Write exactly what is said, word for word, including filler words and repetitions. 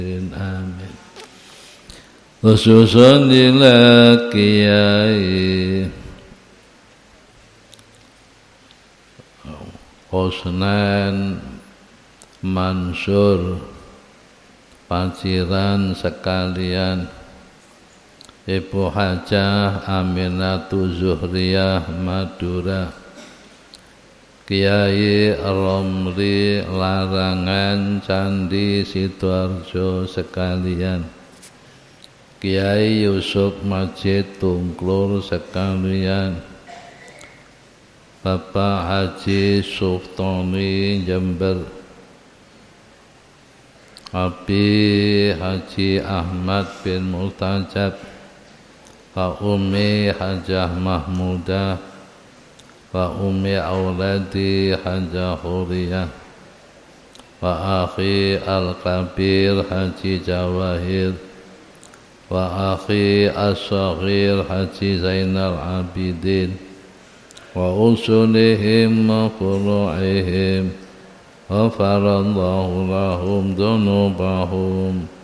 Amin. Khususun ila Kiai Husnan Mansur Paciran sekalian, Ibu Hajah Aminatu Zuhriyah Madura, Kiai Romli Larangan Candi Sidoarjo sekalian, Kiai Yusuf Majid Tungklur sekalian, Bapak Haji Suftoni Jember, Abi Haji Ahmad bin Multajab, Pak Umi Hajah Mahmudah, Pak Umi Auladi Hajah Huriyah, Pak Akhi Al-Kabir Haji Jawahir, Pak Akhi As-Saghir Haji Zainal Abidin, wa usulihim wa furu'ihim, ghafarallahu lahum dzunubahum